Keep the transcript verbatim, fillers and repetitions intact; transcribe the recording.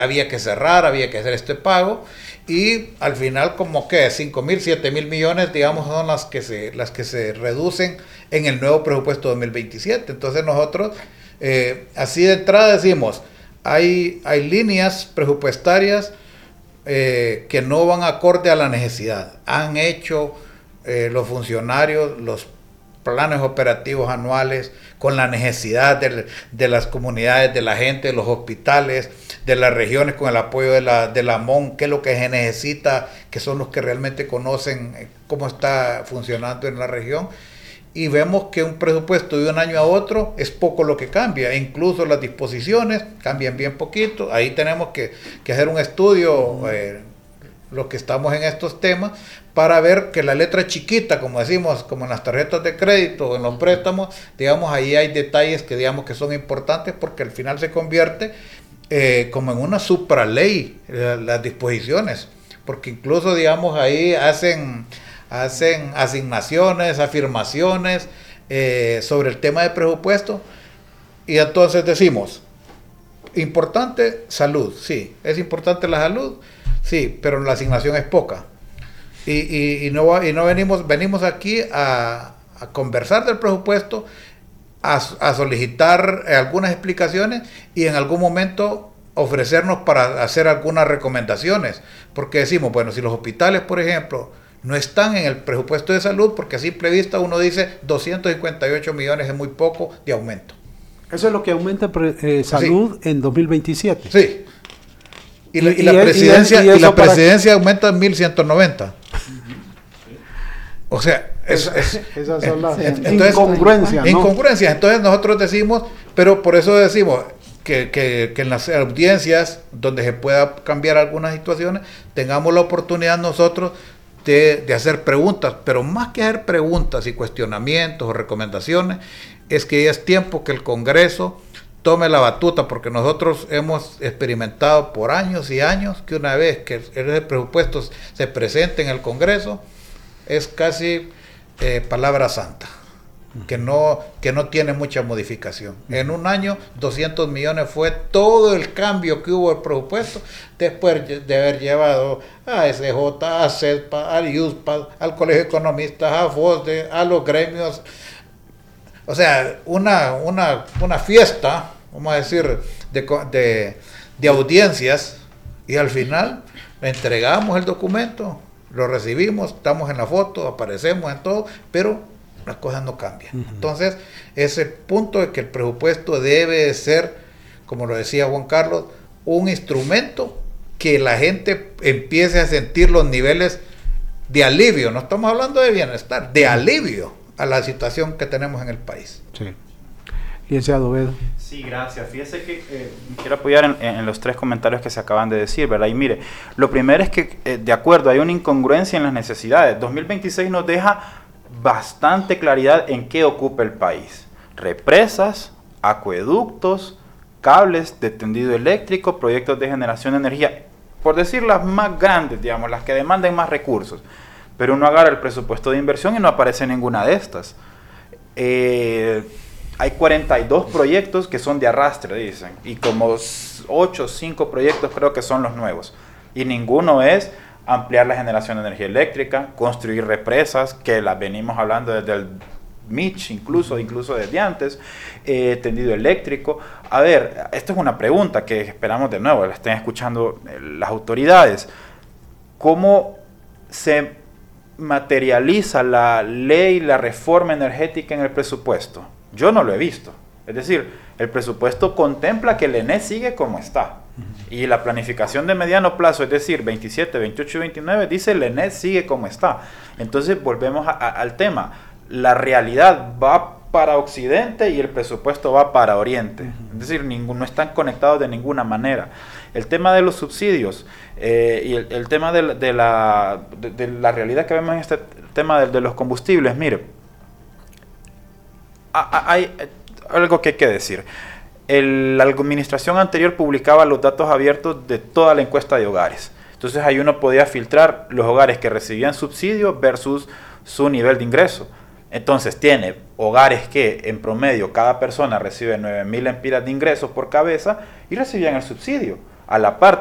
había que cerrar, había que hacer este pago, y al final como que cinco mil, siete mil millones, digamos, son las que se, las que se reducen en el nuevo presupuesto dos mil veintisiete. Entonces nosotros, eh, así de entrada decimos, hay, hay líneas presupuestarias eh, que no van acorde a la necesidad. Han hecho eh, los funcionarios los planes operativos anuales con la necesidad de, de las comunidades, de la gente, de los hospitales, de las regiones, con el apoyo de la, de la M O N, qué es lo que se necesita, que son los que realmente conocen cómo está funcionando en la región. Y vemos que un presupuesto de un año a otro es poco lo que cambia, incluso las disposiciones cambian bien poquito. Ahí tenemos que, que hacer un estudio, eh, los que estamos en estos temas, para ver que la letra chiquita, como decimos, como en las tarjetas de crédito o en los préstamos, digamos, ahí hay detalles que digamos que son importantes, porque al final se convierte eh, como en una supraley eh, las disposiciones, porque incluso, digamos, ahí hacen... hacen asignaciones, afirmaciones eh, sobre el tema de presupuesto, y entonces decimos, importante salud, sí, es importante la salud, sí, pero la asignación es poca, y, y, y, no, y no venimos, venimos aquí a, a conversar del presupuesto, a, a solicitar algunas explicaciones y en algún momento ofrecernos para hacer algunas recomendaciones, porque decimos, bueno, si los hospitales, por ejemplo, no están en el presupuesto de salud, porque a simple vista uno dice doscientos cincuenta y ocho millones es muy poco de aumento. Eso es lo que aumenta eh, salud sí. En dos mil veintisiete. Sí. Y, la, y, y la presidencia, y, y la presidencia aumenta en mil ciento noventa. O sea, es, es, esas son las entonces, incongruencias, ¿no? Incongruencias. Entonces nosotros decimos, pero por eso decimos que, que, que en las audiencias donde se pueda cambiar algunas situaciones, tengamos la oportunidad nosotros De, de hacer preguntas, pero más que hacer preguntas y cuestionamientos o recomendaciones, es que ya es tiempo que el Congreso tome la batuta, porque nosotros hemos experimentado por años y años que una vez que el presupuesto se presente en el Congreso, es casi eh, palabra santa, que no, que no tiene mucha modificación. En un año, doscientos millones fue todo el cambio que hubo el presupuesto, después de haber llevado a S J, a CESPA, al I U S P A, al Colegio de Economistas, a FOSDE, a los gremios. O sea, una, una, una fiesta, vamos a decir, de, de, de audiencias, y al final le entregamos el documento, lo recibimos, estamos en la foto, aparecemos en todo, pero las cosas no cambian. Uh-huh. Entonces, ese punto de que el presupuesto debe ser, como lo decía Juan Carlos, un instrumento que la gente empiece a sentir los niveles de alivio, no estamos hablando de bienestar, de alivio a la situación que tenemos en el país. Sí. Licenciado Ovedo. Sí, gracias. Fíjese que eh, quiero apoyar en, en los tres comentarios que se acaban de decir, ¿verdad? Y mire, lo primero es que, eh, de acuerdo, hay una incongruencia en las necesidades. dos mil veintiséis nos deja bastante claridad en qué ocupa el país. Represas, acueductos, cables de tendido eléctrico, proyectos de generación de energía, por decir las más grandes, digamos, las que demanden más recursos. Pero uno agarra el presupuesto de inversión y no aparece ninguna de estas. Eh, hay cuarenta y dos proyectos que son de arrastre, dicen, y como ocho o cinco proyectos creo que son los nuevos. Y ninguno es ampliar la generación de energía eléctrica, construir represas, que las venimos hablando desde el M I C H, incluso, incluso desde antes, eh, tendido eléctrico. A ver, esto es una pregunta que esperamos de nuevo, la estén escuchando las autoridades. ¿Cómo se materializa la ley, la reforma energética en el presupuesto? Yo no lo he visto. Es decir, el presupuesto contempla que el E N E sigue como está. Y la planificación de mediano plazo, es decir, veintisiete, veintiocho y veintinueve, dice el E N E sigue como está. Entonces volvemos a, a, al tema. La realidad va para Occidente y el presupuesto va para Oriente. Es decir, ningún, no están conectados de ninguna manera. El tema de los subsidios eh, y el, el tema de, de, la, de, de la realidad que vemos en este tema de, de los combustibles, mire, hay algo que hay que decir. El, la administración anterior publicaba los datos abiertos de toda la encuesta de hogares. Entonces ahí uno podía filtrar los hogares que recibían subsidio versus su nivel de ingreso. Entonces tiene hogares que en promedio cada persona recibe nueve mil empiras de ingresos por cabeza y recibían el subsidio. a la par